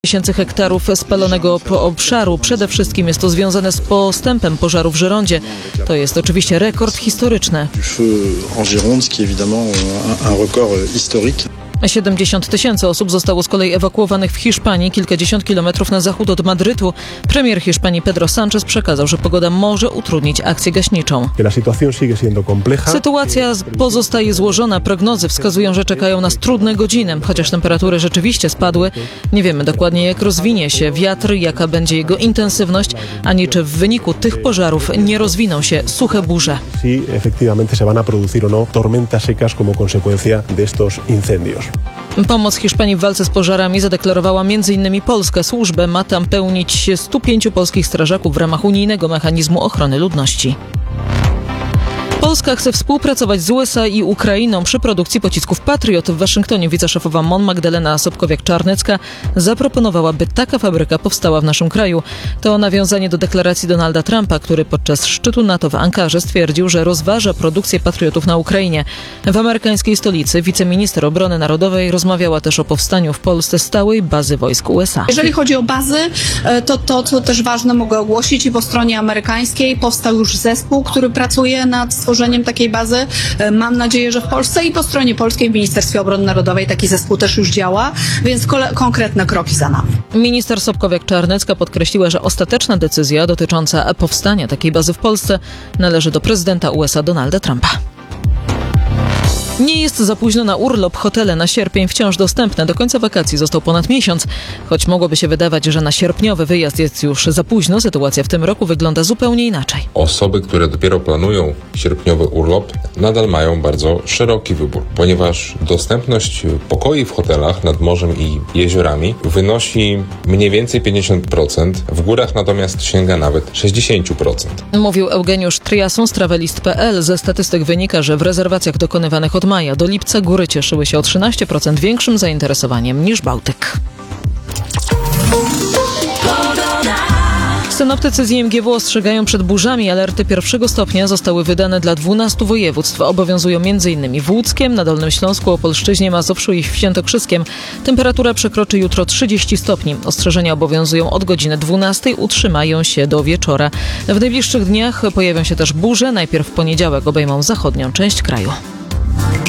Tysięcy hektarów spalonego obszaru. Przede wszystkim jest to związane z postępem pożaru w Girondzie. To jest oczywiście rekord historyczny. 70 000 osób zostało z kolei ewakuowanych w Hiszpanii, kilkadziesiąt kilometrów na zachód od Madrytu. Premier Hiszpanii Pedro Sánchez przekazał, że pogoda może utrudnić akcję gaśniczą. Sytuacja pozostaje złożona. Prognozy wskazują, że czekają nas trudne godziny. Chociaż temperatury rzeczywiście spadły, nie wiemy dokładnie, jak rozwinie się wiatr, jaka będzie jego intensywność, ani czy w wyniku tych pożarów nie rozwiną się suche burze. Si efectivamente se van a producir o no tormentas secas como consecuencia de estos incendios. Pomoc Hiszpanii w walce z pożarami zadeklarowała m.in. Polska. Służbę ma tam pełnić 105 polskich strażaków w ramach unijnego mechanizmu ochrony ludności. Polska chce współpracować z USA i Ukrainą przy produkcji pocisków Patriot. W Waszyngtonie wiceszefowa MON Magdalena Sobkowiak-Czarnecka zaproponowała, by taka fabryka powstała w naszym kraju. To nawiązanie do deklaracji Donalda Trumpa, który podczas szczytu NATO w Ankarze stwierdził, że rozważa produkcję Patriotów na Ukrainie. W amerykańskiej stolicy wiceminister obrony narodowej rozmawiała też o powstaniu w Polsce stałej bazy wojsk USA. Jeżeli chodzi o bazy, to co też ważne mogę ogłosić, i po stronie amerykańskiej powstał już zespół, który pracuje nad stworzeniem takiej bazy. Mam nadzieję, że w Polsce, i po stronie polskiej w Ministerstwie Obrony Narodowej taki zespół też już działa, więc konkretne kroki za nami. Minister Sobkowiak-Czarnecka podkreśliła, że ostateczna decyzja dotycząca powstania takiej bazy w Polsce należy do prezydenta USA Donalda Trumpa. Nie jest za późno na urlop. Hotele na sierpień wciąż dostępne. Do końca wakacji został ponad miesiąc. Choć mogłoby się wydawać, że na sierpniowy wyjazd jest już za późno, sytuacja w tym roku wygląda zupełnie inaczej. Osoby, które dopiero planują sierpniowy urlop, nadal mają bardzo szeroki wybór, ponieważ dostępność pokoi w hotelach nad morzem i jeziorami wynosi mniej więcej 50%, w górach natomiast sięga nawet 60%. Mówił Eugeniusz Triason z Travelist.pl. Ze statystyk wynika, że w rezerwacjach dokonywanych od maja do lipca góry cieszyły się o 13% większym zainteresowaniem niż Bałtyk. Synoptycy z IMGW ostrzegają przed burzami. Alerty pierwszego stopnia zostały wydane dla 12 województw. Obowiązują m.in. w Łódzkiem, na Dolnym Śląsku, Opolszczyźnie, Mazowszu i Świętokrzyskiem. Temperatura przekroczy jutro 30 stopni. Ostrzeżenia obowiązują od godziny 12, utrzymają się do wieczora. W najbliższych dniach pojawią się też burze. Najpierw w poniedziałek obejmą zachodnią część kraju.